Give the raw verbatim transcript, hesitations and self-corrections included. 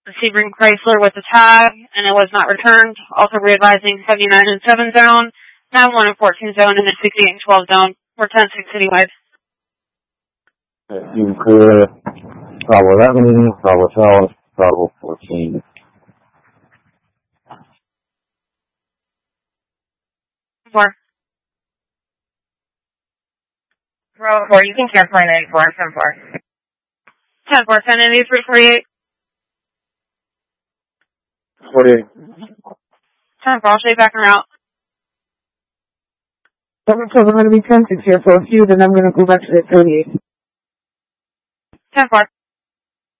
Sebring Chrysler with the tag, and it was not returned. Also re-advising seventy-nine and seven zone, nine one and fourteen zone, and then sixty-eight and twelve zone. We're ten six citywide. You can clear Bravo eleven, Bravo twelve, Bravo fourteen. Four. Bravo four, you can clear flight ninety-four, ten four. ten four, ten eighty-three forty-eight. forty-eight. ten four, I'll show you back en route. seven twelve, I'm going to be ten six here for a few, then I'm going to go back to the thirty-eight. ten four.